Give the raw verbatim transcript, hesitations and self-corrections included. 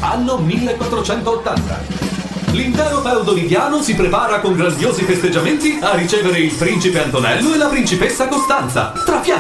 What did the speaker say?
anno millequattrocentottanta. L'intero feudo lidiano si prepara con grandiosi festeggiamenti a ricevere il principe Antonello e la principessa Costanza, tra fiamme